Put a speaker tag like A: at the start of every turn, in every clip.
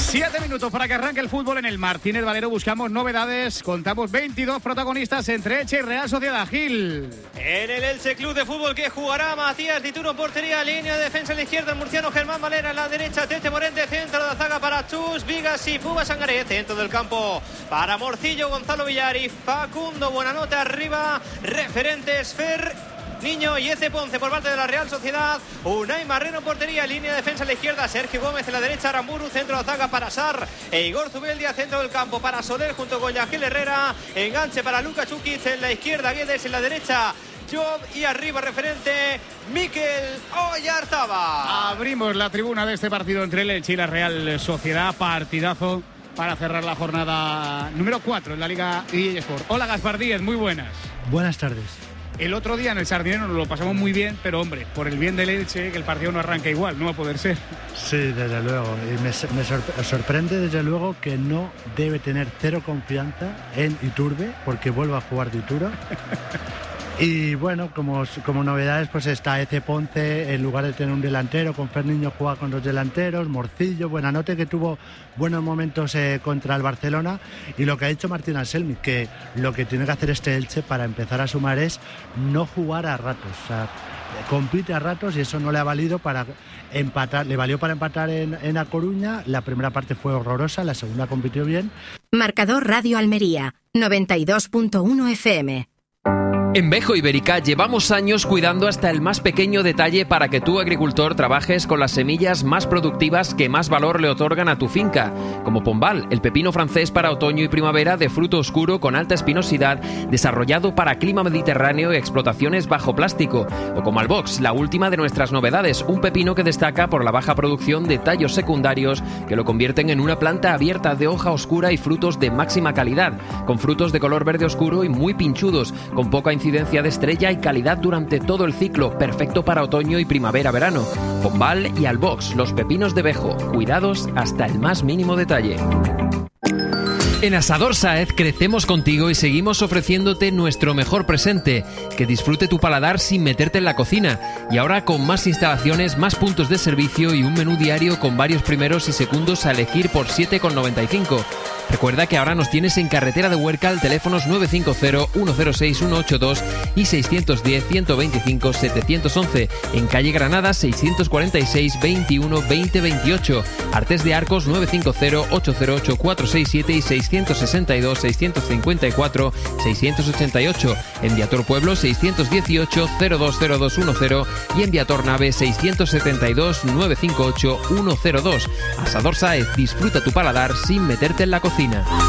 A: 7 minutos para que arranque el fútbol en el Martínez Valero. Buscamos novedades. Contamos 22 protagonistas entre Elche y Real Sociedad. Gil.
B: En el Elche Club de Fútbol que jugará Matías Dituro en portería, línea de defensa a la izquierda, el murciano Germán Valera en la derecha, Tete Morente, centro de la zaga para Chus, Vigas y Puba Sangaré, centro del campo para Morcillo, Gonzalo Villar y Facundo Buenanote arriba, referentes Niño y Eze Ponce por parte de la Real Sociedad. Unai Marrero en portería, línea de defensa a la izquierda, Sergio Gómez en la derecha, Aramburu, centro de zaga para Sar e Igor Zubeldia, centro del campo para Soler junto con Yangel Herrera, enganche para Luka Čukić en la izquierda, Guedes en la derecha, Job y arriba referente Mikel Oyarzabal.
A: Abrimos la tribuna de este partido entre el Elche y la Real Sociedad. Partidazo para cerrar la jornada número 4 en la Liga eSport. Hola Gaspar Díez, muy buenas.
C: Buenas tardes.
A: El otro día en el Sardinero nos lo pasamos muy bien, pero hombre, por el bien del Elche, que el partido no arranca igual, no va a poder ser.
C: Sí, desde luego. Y me sorprende desde luego que no debe tener cero confianza en Iturbe, porque vuelve a jugar de Ituro. Y bueno, como novedades, pues está Eze Ponce, en lugar de tener un delantero, con Ferniño juega con dos delanteros, Morcillo, Buenanote, que tuvo buenos momentos contra el Barcelona, y lo que ha dicho Martín Anselmi, que lo que tiene que hacer este Elche para empezar a sumar es no jugar a ratos, o sea, compite a ratos, y eso no le ha valido para empatar, le valió para empatar en A Coruña. La primera parte fue horrorosa, la segunda compitió bien.
D: Marcador Radio Almería, 92.1 FM.
E: En Bejo Ibérica llevamos años cuidando hasta el más pequeño detalle para que tú, agricultor, trabajes con las semillas más productivas que más valor le otorgan a tu finca, como Pombal, el pepino francés para otoño y primavera de fruto oscuro con alta espinosidad, desarrollado para clima mediterráneo y explotaciones bajo plástico, o como Albox, la última de nuestras novedades, un pepino que destaca por la baja producción de tallos secundarios que lo convierten en una planta abierta de hoja oscura y frutos de máxima calidad, con frutos de color verde oscuro y muy pinchudos, con poca incidencia de estrella y calidad durante todo el ciclo, perfecto para otoño y primavera-verano. Pombal y Albox, los pepinos de Bejo, cuidados hasta el más mínimo detalle. En Asador Sáez crecemos contigo y seguimos ofreciéndote nuestro mejor presente, que disfrute tu paladar sin meterte en la cocina, y ahora con más instalaciones, más puntos de servicio y un menú diario con varios primeros y segundos a elegir por 7,95. Recuerda que ahora nos tienes en Carretera de Huércal, teléfonos 950-106-182 y 610-125-711, en Calle Granada 646-21-2028, Artés de Arcos 950-808-467 y 662-654-688, en Viator Pueblo 618-020210 y en Viator Nave 672-958-102. Asador Sáez, disfruta tu paladar sin meterte en la cocina.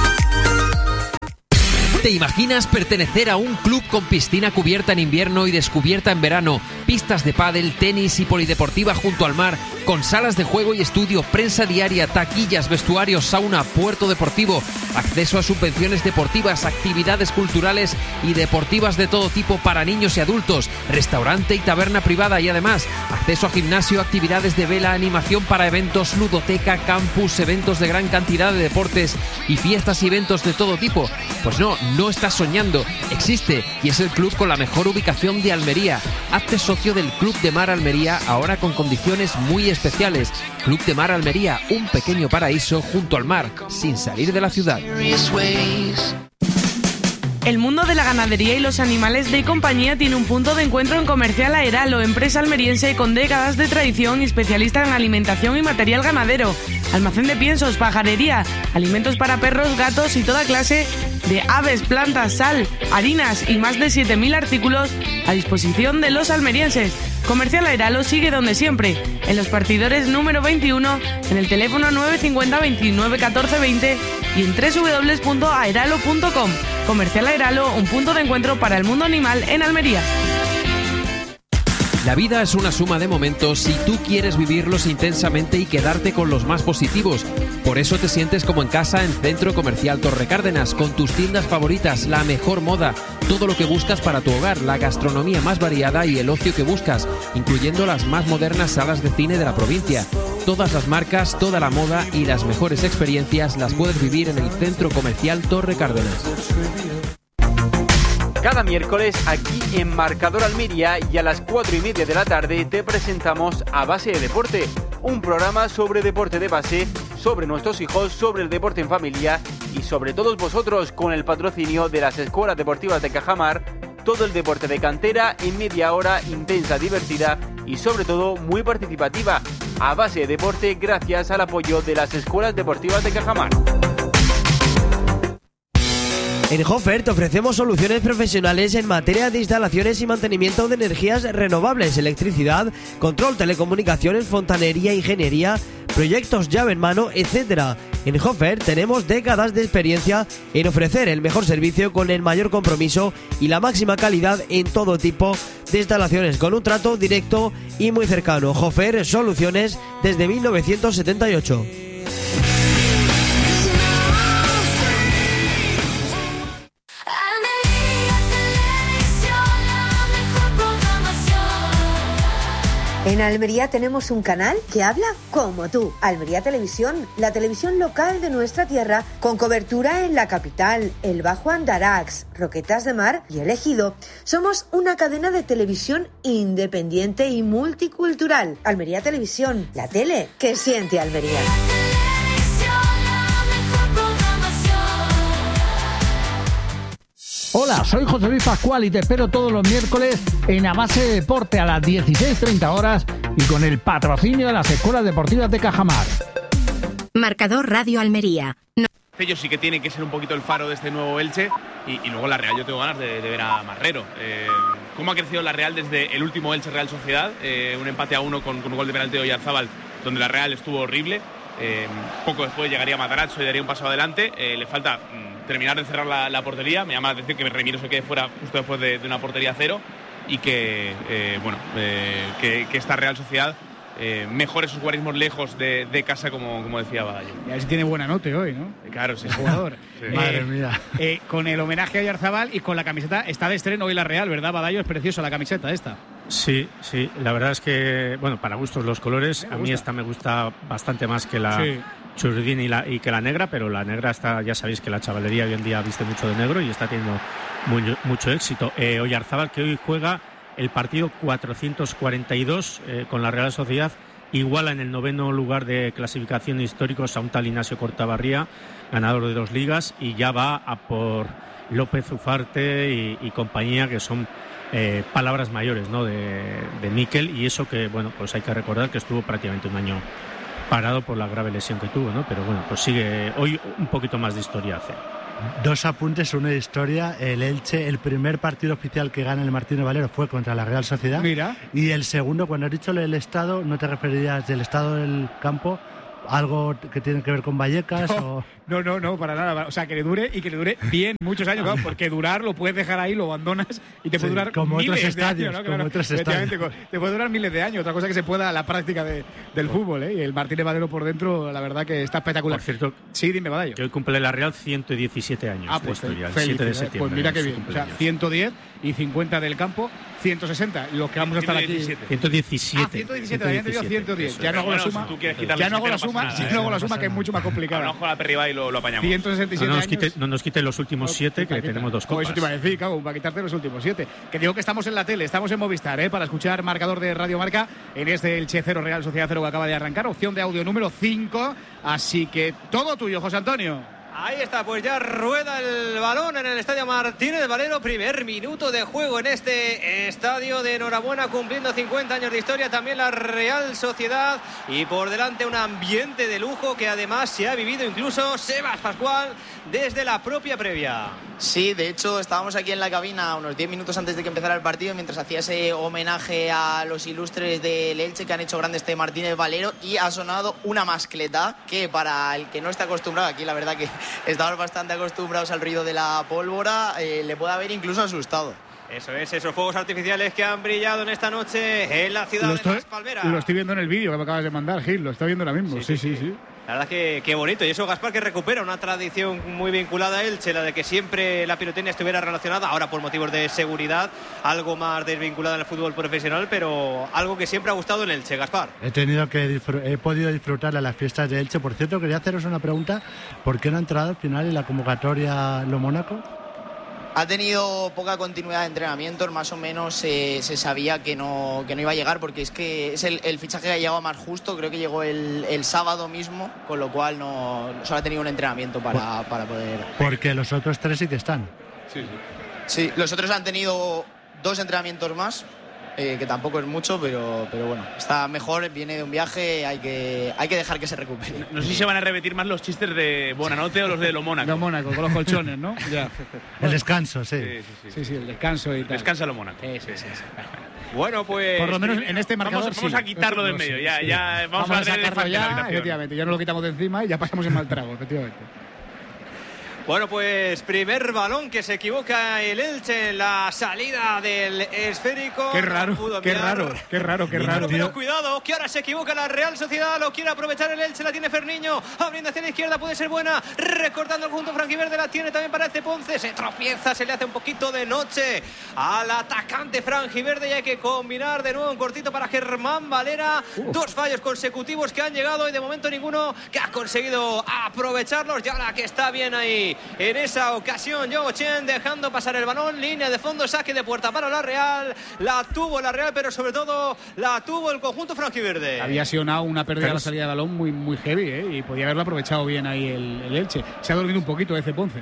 E: ¿Te imaginas pertenecer a un club con piscina cubierta en invierno y descubierta en verano, pistas de pádel, tenis y polideportiva junto al mar, con salas de juego y estudio, prensa diaria, taquillas, vestuarios, sauna, puerto deportivo, acceso a subvenciones deportivas, actividades culturales y deportivas de todo tipo para niños y adultos, restaurante y taberna privada y además acceso a gimnasio, actividades de vela, animación para eventos, ludoteca, campus, eventos de gran cantidad de deportes y fiestas y eventos de todo tipo? Pues no estás soñando, existe y es el club con la mejor ubicación de Almería. Hazte socio del Club de Mar Almería, ahora con condiciones muy especiales. Club de Mar Almería, un pequeño paraíso junto al mar, sin salir de la ciudad.
F: El mundo de la ganadería y los animales de compañía tiene un punto de encuentro en Comercial Aeralo, empresa almeriense con décadas de tradición y especialista en alimentación y material ganadero. Almacén de piensos, pajarería, alimentos para perros, gatos y toda clase de aves, plantas, sal, harinas y más de 7.000 artículos a disposición de los almerienses. Comercial Aeralo sigue donde siempre, en los partidores número 21, en el teléfono 950 29 14 20 y en www.aeralo.com. Comercial Aeralo, un punto de encuentro para el mundo animal en Almería.
E: La vida es una suma de momentos y tú quieres vivirlos intensamente y quedarte con los más positivos. Por eso te sientes como en casa en Centro Comercial Torre Cárdenas, con tus tiendas favoritas, la mejor moda, todo lo que buscas para tu hogar, la gastronomía más variada y el ocio que buscas, incluyendo las más modernas salas de cine de la provincia. Todas las marcas, toda la moda y las mejores experiencias las puedes vivir en el Centro Comercial Torre Cárdenas.
B: Cada miércoles aquí en Marcador Almería y a las 4:30 de la tarde te presentamos A Base de Deporte, un programa sobre deporte de base
G: sobre nuestros hijos, sobre el deporte en familia y sobre todos vosotros con el patrocinio de las escuelas deportivas de Cajamar. Todo el deporte de cantera en media hora intensa, divertida y sobre todo muy participativa, a base de deporte gracias al apoyo de las escuelas deportivas de Cajamar.
H: En Hofer te ofrecemos soluciones profesionales en materia de instalaciones y mantenimiento de energías renovables, electricidad, control, telecomunicaciones, fontanería, ingeniería, proyectos llave en mano, etc. En Hofer tenemos décadas de experiencia en ofrecer el mejor servicio con el mayor compromiso y la máxima calidad en todo tipo de instalaciones, con un trato directo y muy cercano. Hofer Soluciones desde 1978.
I: En Almería tenemos un canal que habla como tú. Almería Televisión, la televisión local de nuestra tierra, con cobertura en la capital, el Bajo Andarax, Roquetas de Mar y el Ejido. Somos una cadena de televisión independiente y multicultural. Almería Televisión, la tele que siente Almería.
J: Hola, soy José Luis Pascual y te espero todos los miércoles en A Base de Deporte a las 16:30 horas y con el patrocinio de las escuelas deportivas de Cajamar.
D: Marcador Radio Almería.
K: Ellos sí que tienen que ser un poquito el faro de este nuevo Elche y luego la Real. Yo tengo ganas de ver a Marrero. ¿Cómo ha crecido la Real desde el último Elche Real Sociedad? Un empate a 1 con un gol de penalti de Oyarzábal, donde la Real estuvo horrible. Poco después llegaría Matarazzo y daría un paso adelante. Le falta terminar de cerrar la portería. Me llama la atención que Remiro se quede fuera justo después de una portería cero y que esta Real Sociedad mejore sus guarismos lejos de casa, como decía Badallo.
A: Y a ver si tiene buena nota hoy, ¿no?
K: Claro, sí.
A: El jugador.
K: Sí.
C: Madre mía.
A: Con el homenaje a Oyarzábal y con la camiseta, está de estreno hoy la Real, ¿verdad, Badallo? Es preciosa la camiseta esta.
L: Sí, la verdad es que, bueno, para gustos los colores, a mí esta me gusta bastante más que la churridín y que la negra, pero la negra está, ya sabéis que la chavalería hoy en día viste mucho de negro y está teniendo mucho éxito. Oyarzábal, que hoy juega el partido 442 con la Real Sociedad, iguala en el 9º lugar de clasificación históricos a un tal Ignacio Cortabarría, ganador de 2 ligas, y ya va a por López Ufarte y compañía, que son palabras mayores, ¿no?, de Mikel, y eso que, bueno, pues hay que recordar que estuvo prácticamente un año parado por la grave lesión que tuvo, ¿no? Pero bueno, pues sigue hoy un poquito más de historia hace.
C: 2 apuntes, uno de historia. El Elche, el primer partido oficial que gana el Martínez Valero fue contra la Real Sociedad.
A: Mira.
C: Y el segundo, cuando has dicho el estado, ¿no te referirías del estado del campo? ¿Algo que tiene que ver con Vallecas?
A: No, para nada. O sea, que le dure y que le dure bien muchos años, claro, porque durar lo puedes dejar ahí, lo abandonas y te puede durar
C: como
A: miles
C: otros estadios,
A: de años, ¿no?
C: como
A: Claro,
C: otros estadios.
A: Te puede durar miles de años. Otra cosa que se pueda la práctica del fútbol, ¿eh? Y el Martínez Valero por dentro, la verdad que está espectacular.
L: Por cierto,
A: sí, dime, Badallo.
L: Que hoy cumple la Real 117 años
A: Pues
L: de historia, el
A: feliz,
L: 7 de septiembre.
A: Pues mira qué bien. O sea, 110 y 50 del campo, 160. Los que vamos a estar aquí.
L: 117.
A: 117, habían tenido 110. Ya no hago la suma.
K: Ya no hago
A: la suma, que es mucho más complicada.
K: No, con la perriba y lo apañamos.
A: 167 años.
L: No nos quiten los últimos 7, que tenemos 2 copas.
A: Eso te iba a decir, cago, para quitarte los últimos 7. Que digo que estamos en la tele, estamos en Movistar, para escuchar marcador de Radio Marca en este Elche 0 Real Sociedad 0 que acaba de arrancar. Opción de audio número 5. Así que todo tuyo, José Antonio.
B: Ahí está, pues ya rueda el balón en el Estadio Martínez Valero. Primer minuto de juego en este estadio. De enhorabuena, cumpliendo 50 años de historia también la Real Sociedad. Y por delante un ambiente de lujo que además se ha vivido incluso Sebas Pascual desde la propia previa.
M: Sí, de hecho estábamos aquí en la cabina unos 10 minutos antes de que empezara el partido, mientras hacía ese homenaje a los ilustres del Elche que han hecho grande este Martínez Valero, y ha sonado una mascleta que, para el que no está acostumbrado, aquí la verdad que estamos bastante acostumbrados al ruido de la pólvora, le puede haber incluso asustado.
B: Eso es, esos fuegos artificiales que han brillado en esta noche en la ciudad de Las Palmeras.
A: Lo estoy viendo en el vídeo que me acabas de mandar, Gil, lo estoy viendo ahora mismo. Sí.
B: La verdad que qué bonito. Y eso, Gaspar, que recupera una tradición muy vinculada a Elche, la de que siempre la pirotecnia estuviera relacionada, ahora por motivos de seguridad, algo más desvinculada en el fútbol profesional, pero algo que siempre ha gustado en Elche, Gaspar.
C: He podido disfrutar de las fiestas de Elche. Por cierto, quería haceros una pregunta. ¿Por qué no ha entrado al final en la convocatoria Lo Mónaco?
M: Ha tenido poca continuidad de entrenamientos, más o menos se sabía que no iba a llegar, porque es que es el fichaje que ha llegado más justo, creo que llegó el sábado mismo, con lo cual no solo ha tenido un entrenamiento para poder...
C: Porque los otros 3 sí que están.
M: Sí, los otros han tenido 2 entrenamientos más, que tampoco es mucho, pero bueno, está mejor, viene de un viaje, hay que dejar que se recupere.
K: No sé si se van a repetir más los chistes de Buonanotte o los de Lo Mónaco.
A: Lo Mónaco, con los colchones, ¿no? Ya.
C: El descanso, sí.
A: Sí, el descanso y tal.
K: Descansa Lo Mónaco.
A: Sí.
B: Bueno, pues...
A: Por lo menos en este marcador
K: vamos a quitarlo del medio, ya vamos a
A: sacarlo ya, efectivamente, ya no lo quitamos de encima y ya pasamos en mal trago, efectivamente.
B: Bueno, pues primer balón que se equivoca el Elche en la salida del esférico.
A: Qué raro.
B: Pero cuidado, que ahora se equivoca la Real Sociedad, lo quiere aprovechar el Elche, la tiene Ferniño, abriendo hacia la izquierda, puede ser buena, recortando el conjunto franquiverde, la tiene también para este Ponce, se tropieza, se le hace un poquito de noche al atacante franquiverde y hay que combinar de nuevo un cortito para Germán Valera. 2 fallos consecutivos que han llegado y de momento ninguno que ha conseguido aprovecharlos, y ahora que está bien ahí en esa ocasión Joe Chen dejando pasar el balón, línea de fondo, saque de puerta para la Real, la tuvo la Real, pero sobre todo la tuvo el conjunto franquiverde.
A: Había sido una pérdida de la salida de balón muy heavy, y podía haberlo aprovechado bien ahí el Elche. Se ha dormido un poquito ese Ponce.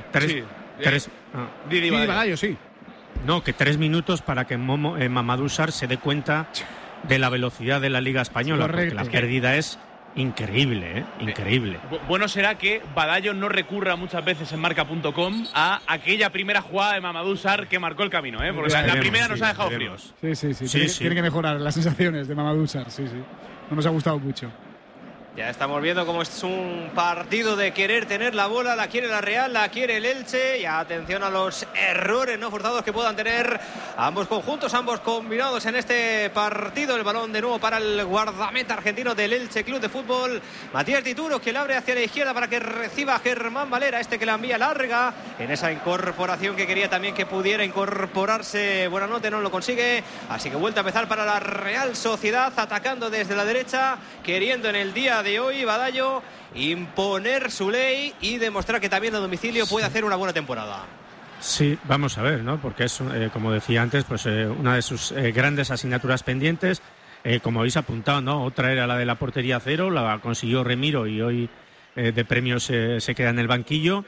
K: Didi
A: Badallo, sí.
L: No, que 3 minutos para que Mamadou Sarr se dé cuenta de la velocidad de la Liga Española, porque la pérdida es increíble, increíble.
K: Bueno será que Badallo no recurra muchas veces en marca.com a aquella primera jugada de Mamadou Sarr que marcó el camino, porque la primera nos ha dejado fríos.
A: Sí. Tiene que mejorar las sensaciones de Mamadou Sarr, sí. No nos ha gustado mucho.
B: Ya estamos viendo cómo es un partido de querer tener la bola, la quiere la Real, la quiere el Elche, y atención a los errores no forzados que puedan tener ambos conjuntos, ambos combinados en este partido. El balón de nuevo para el guardameta argentino del Elche Club de Fútbol, Matías Dituro, que le abre hacia la izquierda para que reciba Germán Valera, que la envía larga en esa incorporación que quería también que pudiera incorporarse Buonanotte, no lo consigue, así que vuelta a empezar para la Real Sociedad, atacando desde la derecha, queriendo en el día de hoy Badallo imponer su ley y demostrar que también a domicilio puede hacer una buena temporada.
L: Sí, vamos a ver, ¿no? Porque es, como decía antes, pues una de sus grandes asignaturas pendientes. Como habéis apuntado, ¿no? Otra era la de la portería cero, la consiguió Remiro y hoy de premios se queda en el banquillo.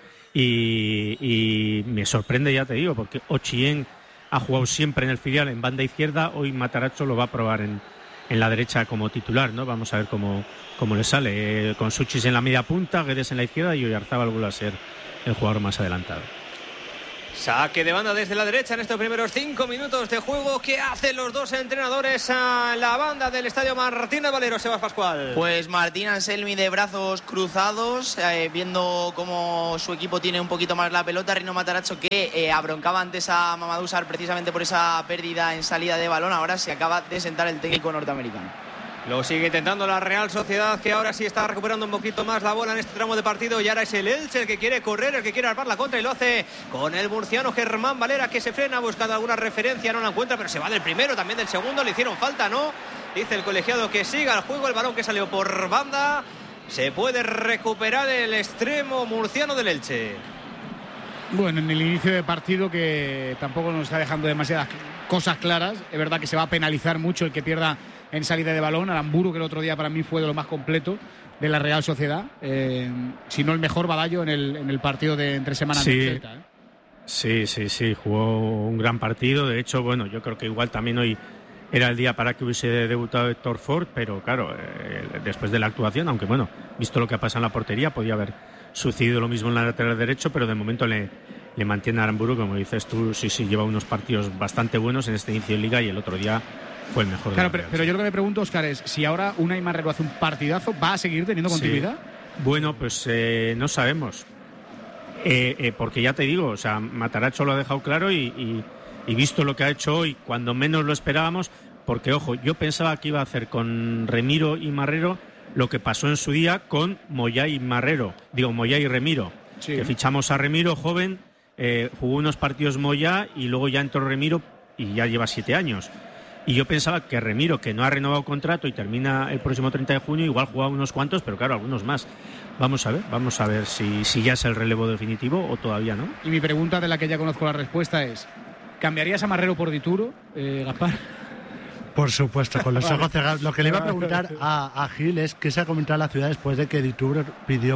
L: Y me sorprende, ya te digo, porque Ochien ha jugado siempre en el filial en banda izquierda, hoy Matarazzo lo va a probar en la derecha como titular, ¿no? Vamos a ver cómo le sale, con Suchis en la media punta, Guedes en la izquierda y Oyarzabal vuelve a ser el jugador más adelantado.
B: Saque de banda desde la derecha en estos primeros 5 minutos de juego. ¿Qué hacen los dos entrenadores a la banda del estadio Martín de Valero, Sebas Pascual?
M: Pues Martín Anselmi de brazos cruzados, viendo cómo su equipo tiene un poquito más la pelota. Rino Matarazzo, que abroncaba antes a Mamadou Sarr precisamente por esa pérdida en salida de balón, ahora se acaba de sentar el técnico norteamericano.
B: Lo sigue intentando la Real Sociedad, que ahora sí está recuperando un poquito más la bola en este tramo de partido, y ahora es el Elche el que quiere correr, el que quiere armar la contra, y lo hace con el murciano Germán Valera, que se frena buscando alguna referencia, no la encuentra, pero se va del primero, también del segundo, le hicieron falta, ¿no? Dice el colegiado que siga el juego, el balón que salió por banda, se puede recuperar el extremo murciano del Elche.
A: Bueno, en el inicio de partido, que tampoco nos está dejando demasiadas cosas claras, es verdad que se va a penalizar mucho el que pierda en salida de balón. Aramburu, que el otro día para mí fue de lo más completo de la Real Sociedad, si no el mejor Badallo en el partido de entre semana.
L: Sí, jugó un gran partido. De hecho, bueno, yo creo que igual también hoy era el día para que hubiese debutado Héctor Ford, pero claro, después de la actuación, aunque bueno, visto lo que ha pasado en la portería, podía haber sucedido lo mismo en la lateral derecho, pero de momento le mantiene a Aramburu, como dices tú, sí, lleva unos partidos bastante buenos en este inicio de liga, y el otro día fue el mejor.
A: Claro, pero yo lo que me pregunto, Óscar, es si ahora Unai Marrero hace un partidazo, ¿va a seguir teniendo continuidad?
L: Bueno, pues no sabemos. Porque ya te digo, o sea, Matarazzo lo ha dejado claro y visto lo que ha hecho hoy, cuando menos lo esperábamos, porque ojo, yo pensaba que iba a hacer con Remiro y Marrero lo que pasó en su día con Moyá y Remiro, que fichamos a Remiro joven, jugó unos partidos Moyá y luego ya entró Remiro y ya lleva 7 años. Y yo pensaba que Remiro, que no ha renovado contrato y termina el próximo 30 de junio, igual jugaba unos cuantos, pero claro, algunos más. Vamos a ver si ya es el relevo definitivo o todavía no.
A: Y mi pregunta, de la que ya conozco la respuesta, es: ¿cambiarías a Marrero por Dituro, Gaspar?
C: Por supuesto, con los ojos cerrados. Lo que le iba a preguntar a Gil es qué se ha comentado en la ciudad después de que Dituro pidió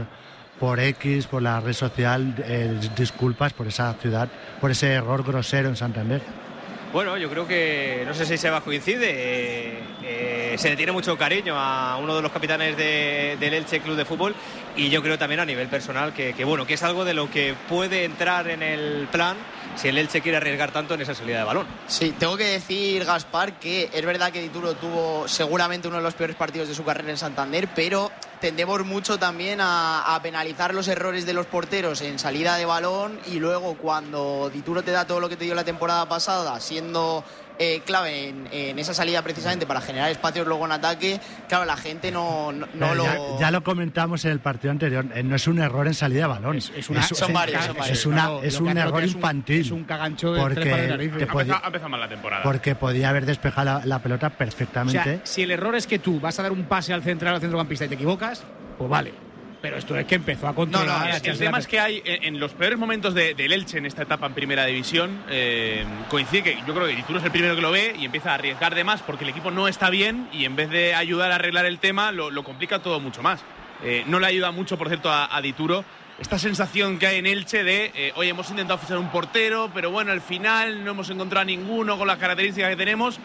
C: por X, por la red social, disculpas por esa ciudad, por ese error grosero en Santander.
B: Bueno, yo creo que, no sé si Sebas coincide, se le tiene mucho cariño a uno de los capitanes del Elche Club de Fútbol, y yo creo también a nivel personal que es algo de lo que puede entrar en el plan si el Elche quiere arriesgar tanto en esa salida de balón.
M: Sí, tengo que decir, Gaspar, que es verdad que Dituro tuvo seguramente uno de los peores partidos de su carrera en Santander, pero tendemos mucho también a penalizar los errores de los porteros en salida de balón, y luego cuando Dituro te da todo lo que te dio la temporada pasada, siendo clave en esa salida precisamente para generar espacios luego en ataque, claro, la gente no lo...
C: Ya lo comentamos en el partido anterior, no es un error en salida de balón.
M: Son varios.
C: Es un error infantil.
A: Es un cagancho de tres pares de narices.
K: Ha empezado mal la temporada.
C: Porque podía haber despejado la pelota perfectamente.
A: O sea, si el error es que tú vas a dar un pase al centrocampista y te equivocas, pues vale. Pero esto es que empezó a controlar.
K: El tema es que hay, en los peores momentos del Elche en esta etapa en primera división, coincide que yo creo que Dituro es el primero que lo ve y empieza a arriesgar de más porque el equipo no está bien, y en vez de ayudar a arreglar el tema, lo complica todo mucho más. No le ayuda mucho, por cierto, a Dituro esta sensación que hay en Elche de, oye, hemos intentado fichar un portero, pero bueno, al final no hemos encontrado a ninguno con las características que tenemos.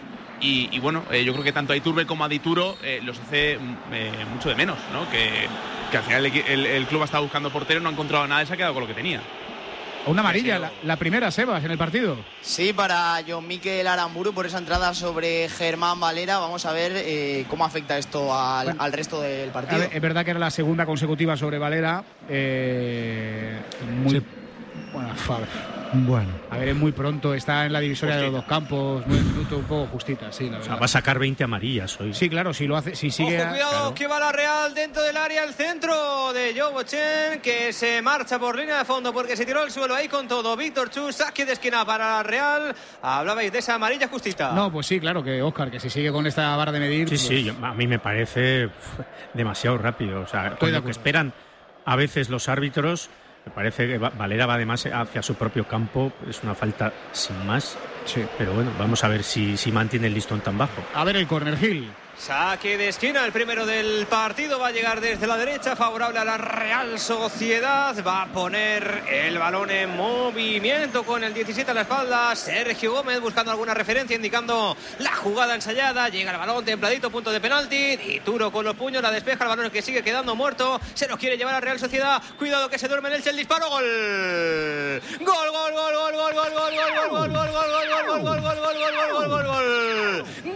K: Y bueno, yo creo que tanto a Iturbe como a Dituro los hace mucho de menos, ¿no? Que al final el club ha estado buscando portero, no ha encontrado nada y se ha quedado con lo que tenía.
A: Una amarilla, la primera, Sebas, en el partido.
M: Sí, para John Mikel Aramburu por esa entrada sobre Germán Valera. Vamos a ver cómo afecta esto al resto del partido.
A: Es verdad que era la segunda consecutiva sobre Valera. Muy...
C: Sí. Bueno,
A: a ver, es muy pronto, está en la divisoria de los dos campos, un poco justita, sí, la verdad.
L: O sea, va a sacar 20 amarillas hoy.
A: Sí, claro, si lo hace, si sigue.
B: Ojo, cuidado,
A: claro.
B: Que va la Real dentro del área, el centro de Joe Chen, que se marcha por línea de fondo porque se tiró al suelo ahí con todo. Víctor Chus, saque de esquina para la Real. Hablabais de esa amarilla justita.
A: No, pues sí, claro, que Óscar, que si sigue con esta vara de medir.
L: Sí, a mí me parece demasiado rápido. O sea, con lo que esperan a veces los árbitros. Me parece que Valera va además hacia su propio campo, es una falta sin más.
A: Sí.
L: Pero bueno, vamos a ver si mantiene el listón tan bajo.
A: A ver el córner, Gil.
B: Saque de esquina, el primero del partido, va a llegar desde la derecha, favorable a la Real Sociedad. Va a poner el balón en movimiento con el 17 a la espalda. Sergio Gómez buscando alguna referencia, indicando la jugada ensayada. Llega el balón templadito, punto de penalti. Dituro con los puños, la despeja, el balón que sigue quedando muerto. Se nos quiere llevar a Real Sociedad. Cuidado que se duerme en el disparo. Gol. Gol, gol, gol, gol, gol, gol, gol, gol, gol, gol, gol, gol, gol, gol, gol, gol, gol, gol, gol,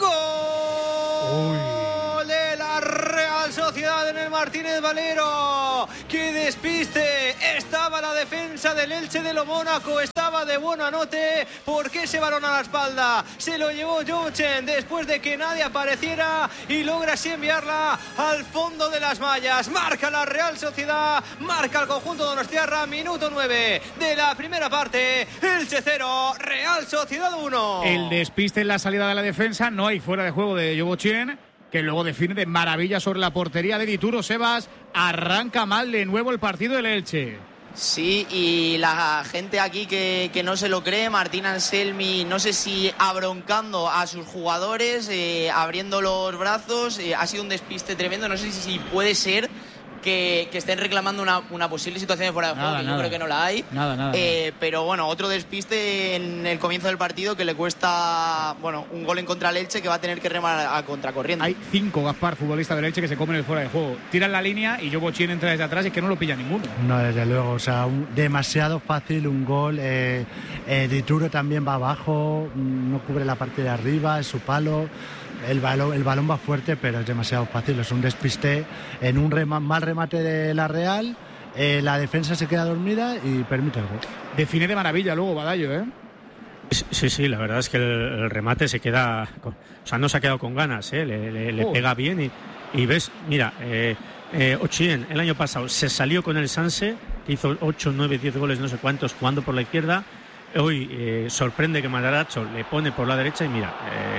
B: gol de la Real Sociedad en el Martínez Valero. ¡Qué despiste! Estaba la defensa del Elche de lo Mónaco, estaba de buena note porque ese balón a la espalda se lo llevó Jochen después de que nadie apareciera y logra así enviarla al fondo de las mallas. Marca la Real Sociedad, marca el conjunto donostiarra, minuto 9 de la primera parte. Elche 0, Real Sociedad 1.
A: El despiste en la salida de la defensa, no hay fuera de juego de Jochen, que luego define de maravilla sobre la portería de Dituro. Sebas, arranca mal de nuevo el partido del Elche.
M: Sí, y la gente aquí que no se lo cree, Martín Anselmi, no sé si abroncando a sus jugadores, abriendo los brazos, ha sido un despiste tremendo, no sé si puede ser que estén reclamando una posible situación de fuera de juego, que yo creo que no la hay.
A: Nada.
M: Pero bueno, otro despiste en el comienzo del partido que le cuesta, bueno, un gol en contra al Elche, que va a tener que remar a contracorriente.
A: Hay 5 Gaspar futbolistas del Elche que se comen el fuera de juego. Tiran la línea y Jochen entra desde atrás y es que no lo pilla ninguno.
C: No, desde luego, o sea, demasiado fácil un gol. Dituro también va abajo, no cubre la parte de arriba, es su palo. El balón va fuerte, pero es demasiado fácil. Es un despiste en un mal remate de la Real. La defensa se queda dormida y permite el gol.
A: Define de maravilla luego Badallo, ¿eh?
L: Sí, la verdad es que el remate se queda... O sea, no se ha quedado con ganas, ¿eh? Le pega bien y ves, mira, Ochien el año pasado se salió con el Sanse, que hizo 8, 9, 10 goles, no sé cuántos, jugando por la izquierda. Hoy sorprende que Maldaracho le pone por la derecha y mira...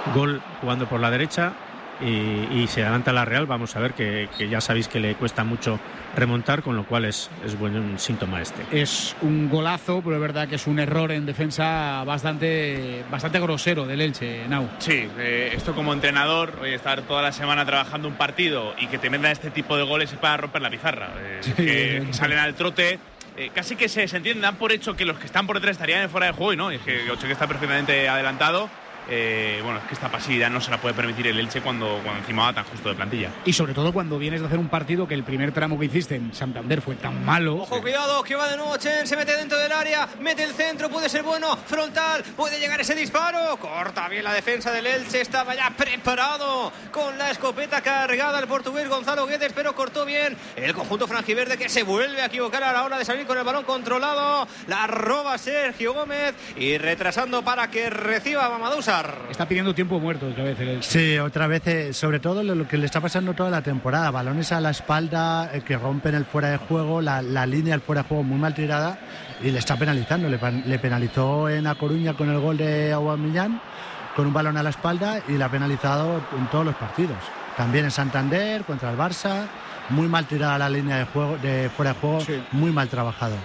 L: gol jugando por la derecha y se adelanta la Real. Vamos a ver que ya sabéis que le cuesta mucho remontar, con lo cual es buen síntoma este.
A: Es un golazo, pero es verdad que es un error en defensa bastante grosero del Elche, Nau.
K: Sí, esto como entrenador, estar toda la semana trabajando un partido y que te metan este tipo de goles es para romper la pizarra. Que salen al trote, casi que se entienden, dan por hecho que los que están por detrás estarían en fuera de juego, y no, es que Oche está perfectamente adelantado. Bueno, es que esta pasividad no se la puede permitir el Elche cuando encima va tan justo de plantilla.
A: Y sobre todo cuando vienes de hacer un partido que el primer tramo que hiciste en Santander fue tan malo.
B: Ojo, cuidado, que va de nuevo Chen, se mete dentro del área, mete el centro, puede ser bueno, frontal, puede llegar ese disparo, corta bien la defensa del Elche, estaba ya preparado con la escopeta cargada el portugués Gonzalo Guedes, pero cortó bien el conjunto franjiverde, que se vuelve a equivocar a la hora de salir con el balón controlado, la roba Sergio Gómez y retrasando para que reciba Mamadou.
A: Está pidiendo tiempo muerto otra vez el Elche.
C: Sí, otra vez, sobre todo lo que le está pasando toda la temporada, balones a la espalda que rompen el fuera de juego, la línea del fuera de juego muy mal tirada, y le está penalizando. Le penalizó en A Coruña con el gol de Aubameyang con un balón a la espalda, y le ha penalizado en todos los partidos. También en Santander contra el Barça, muy mal tirada la línea de juego, de fuera de juego, sí. Muy mal trabajado.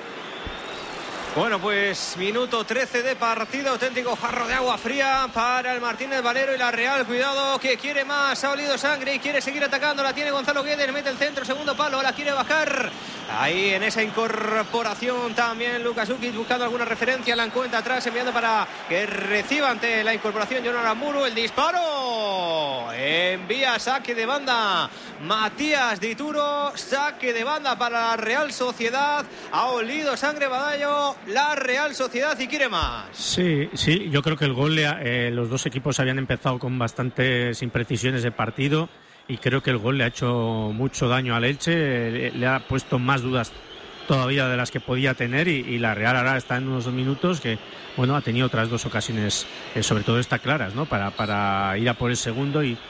B: Bueno, pues minuto 13 de partido, auténtico jarro de agua fría para el Martínez Valero y la Real. Cuidado, que quiere más, ha olido sangre y quiere seguir atacando. La tiene Gonzalo Guedes, mete el centro, segundo palo, la quiere bajar. Ahí en esa incorporación también Lucas Ukic buscando alguna referencia, la encuentra atrás, enviando para que reciba ante la incorporación Jon Aramburu. El disparo, envía saque de banda Matías Dituro, saque de banda para la Real Sociedad. Ha olido sangre Badallo, la Real Sociedad, y quiere más.
L: Sí, yo creo que el gol, los dos equipos habían empezado con bastantes imprecisiones de partido, y creo que el gol le ha hecho mucho daño al Elche, le ha puesto más dudas todavía de las que podía tener, y la Real ahora está en unos 2 minutos que, bueno, ha tenido otras 2 ocasiones, sobre todo esta claras, ¿no? Para ir a por el segundo y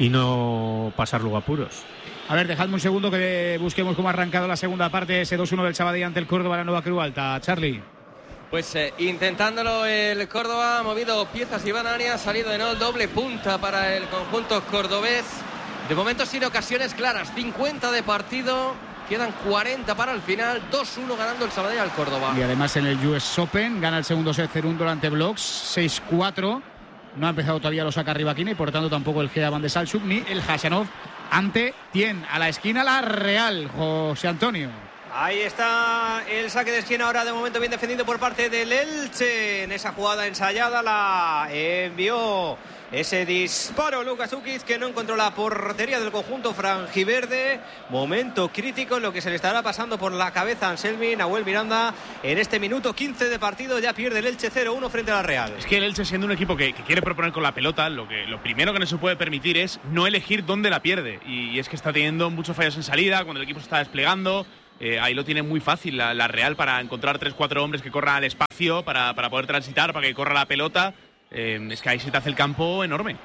L: no pasar luego apuros.
A: A ver, dejadme un segundo que busquemos cómo ha arrancado la segunda parte, ese 2-1 del Sabadell ante el Córdoba, la Nueva Cruz Alta. Charlie.
N: Pues intentándolo el Córdoba, ha movido piezas Iván Arias, ha salido de nuevo doble punta para el conjunto cordobés. De momento sin ocasiones claras, 50 de partido, quedan 40 para el final, 2-1 ganando el Sabadell al Córdoba.
A: Y además en el US Open gana el segundo set Cerúndolo ante Blox, 6-4. No ha empezado todavía los Sacarribaquina y por tanto tampoco el Gea Van de Salzburg ni el Hasanov ante Tien. A la esquina la Real, José Antonio.
B: Ahí está el saque de esquina ahora, de momento bien defendido por parte del Elche. En esa jugada ensayada la envió ese disparo Lucas Ukic, que no encontró la portería del conjunto franjiverde. Momento crítico en lo que se le estará pasando por la cabeza a Anselmi. Nahuel Miranda en este minuto 15 de partido ya pierde el Elche 0-1 frente a la Real.
K: Es que el Elche, siendo un equipo que quiere proponer con la pelota, lo primero que no se puede permitir es no elegir dónde la pierde, y es que está teniendo muchos fallos en salida cuando el equipo se está desplegando. Ahí lo tiene muy fácil la Real para encontrar 3-4 hombres que corran al espacio para poder transitar, para que corra la pelota. Es que ahí se te hace el campo enorme.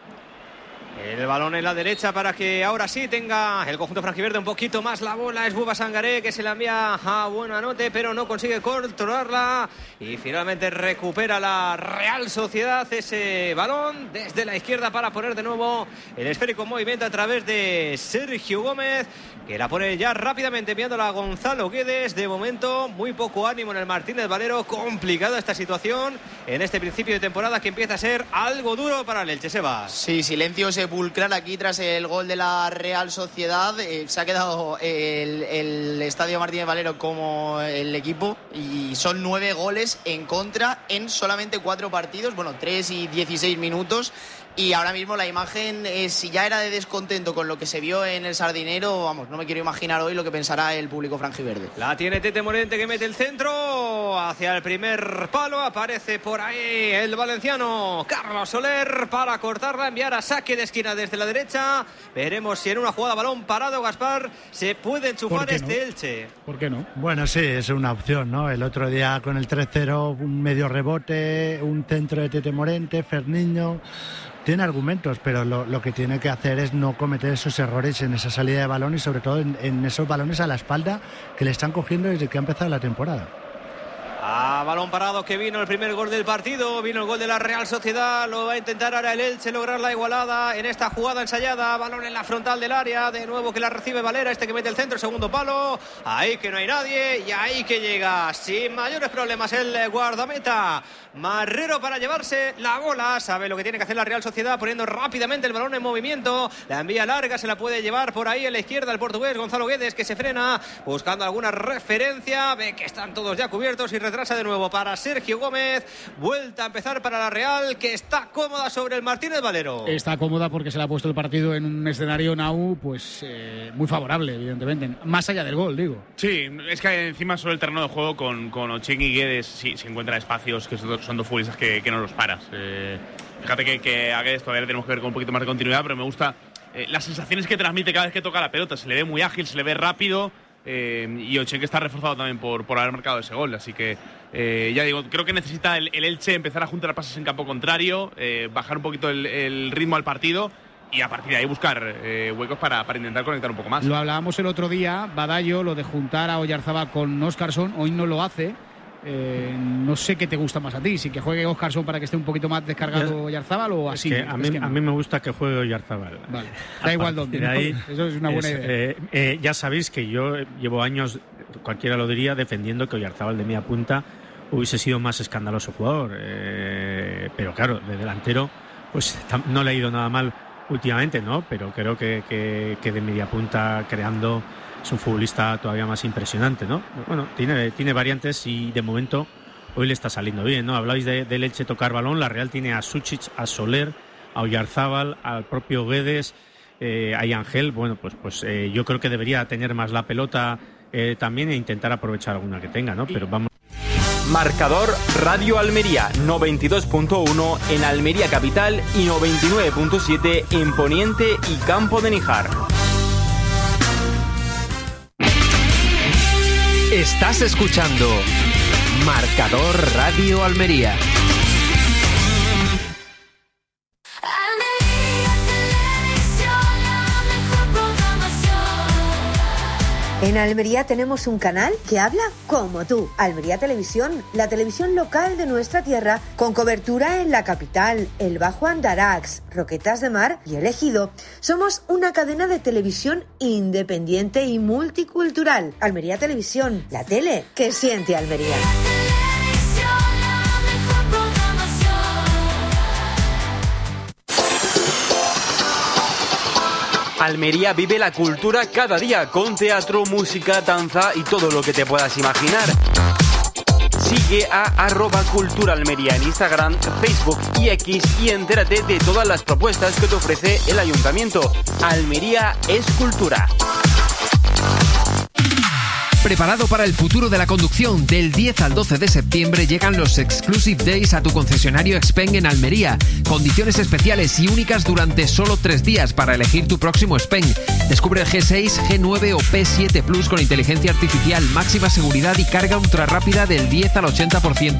B: El balón en la derecha para que ahora sí tenga el conjunto franjiverde un poquito más la bola. Es Bouba Sangaré que se la envía a Buenanote, pero no consigue controlarla. Y finalmente recupera la Real Sociedad ese balón desde la izquierda para poner de nuevo el esférico en movimiento a través de Sergio Gómez, que la pone ya rápidamente enviándola a Gonzalo Guedes. De momento muy poco ánimo en el Martínez Valero, complicada esta situación en este principio de temporada que empieza a ser algo duro para el Elche. Sebas.
M: Sí, silencio sepulcral aquí tras el gol de la Real Sociedad. Se ha quedado el Estadio Martínez Valero como el equipo, y son 9 goles en contra en solamente 4 partidos, 3 y 16 minutos. Y ahora mismo la imagen, si ya era de descontento con lo que se vio en el Sardinero, vamos, no me quiero imaginar hoy lo que pensará el público franjiverde.
B: La tiene Tete Morente, que mete el centro hacia el primer palo. Aparece por ahí el valenciano Carlos Soler para cortarla, enviar a saque de esquina desde la derecha. Veremos si en una jugada balón parado, Gaspar, se puede enchufar este Elche.
A: ¿Por qué no?
C: Bueno, sí, es una opción, ¿no? El otro día con el 3-0, un medio rebote, un centro de Tete Morente, Ferniño. Tiene argumentos, pero lo que tiene que hacer es no cometer esos errores en esa salida de balón, y sobre todo en esos balones a la espalda que le están cogiendo desde que ha empezado la temporada.
B: A balón parado que vino el primer gol del partido, vino el gol de la Real Sociedad, lo va a intentar ahora el Elche lograr la igualada en esta jugada ensayada, balón en la frontal del área, de nuevo que la recibe Valera, este que mete el centro, segundo palo, ahí que no hay nadie y ahí que llega sin mayores problemas el guardameta Marrero para llevarse la bola, sabe lo que tiene que hacer la Real Sociedad poniendo rápidamente el balón en movimiento, la envía larga, se la puede llevar por ahí a la izquierda el portugués Gonzalo Guedes que se frena buscando alguna referencia, ve que están todos ya cubiertos y retrasa de nuevo para Sergio Gómez, vuelta a empezar para la Real que está cómoda sobre el Martínez Valero.
A: Está cómoda porque se le ha puesto el partido en un escenario Nau pues muy favorable, evidentemente, más allá del gol, digo.
K: Sí, es que encima sobre el terreno de juego con Ocheng y Guedes sí, se encuentra espacios que son dos futbolistas que no los paras. Fíjate que a Guedes todavía le tenemos que ver con un poquito más de continuidad, pero me gusta las sensaciones que transmite cada vez que toca la pelota, se le ve muy ágil, se le ve rápido. Y Ocheng está reforzado también por haber marcado ese gol, así que ya digo, creo que necesita el Elche empezar a juntar pases en campo contrario, bajar un poquito el ritmo al partido y a partir de ahí buscar huecos para intentar conectar un poco más.
A: Lo hablábamos el otro día, Badallo, lo de juntar a Oyarzábal con Óscarson, hoy no lo hace. No sé qué te gusta más a ti, si que juegue Óscarson para que esté un poquito más descargado Oyarzábal o así.
L: Que a mí me gusta que juegue Oyarzábal.
A: Vale. Da igual dónde, ¿no?
L: Ahí
A: eso es una buena idea.
L: Ya sabéis que yo llevo años, cualquiera lo diría, defendiendo que Oyarzábal de media punta hubiese sido más escandaloso jugador, pero claro, de delantero pues no le ha ido nada mal últimamente, ¿no? Pero creo que de media punta creando es un futbolista todavía más impresionante, ¿no? Bueno, tiene variantes y de momento hoy le está saliendo bien, ¿no? Hablabais de Elche tocar balón, la Real tiene a Suchic, a Soler, a Oyarzábal, al propio Guedes, a Ángel. Bueno, pues yo creo que debería tener más la pelota también e intentar aprovechar alguna que tenga, ¿no? Pero vamos.
G: Marcador Radio Almería 92.1 en Almería Capital y 99.7 en Poniente y Campo de Níjar.
E: Estás escuchando Marcador Radio Almería.
I: En Almería tenemos un canal que habla como tú. Almería Televisión, la televisión local de nuestra tierra, con cobertura en la capital, el Bajo Andarax, Roquetas de Mar y El Ejido. Somos una cadena de televisión independiente y multicultural. Almería Televisión, la tele que siente Almería.
G: Almería vive la cultura cada día con teatro, música, danza y todo lo que te puedas imaginar. Sigue a @culturaalmería en Instagram, Facebook y X y entérate de todas las propuestas que te ofrece el Ayuntamiento. Almería es cultura.
E: Preparado para el futuro de la conducción, del 10 al 12 de septiembre llegan los Exclusive Days a tu concesionario Xpeng en Almería. Condiciones especiales y únicas durante solo 3 días para elegir tu próximo Xpeng. Descubre el G6, G9 o P7 Plus con inteligencia artificial, máxima seguridad y carga ultra rápida del 10 al 80%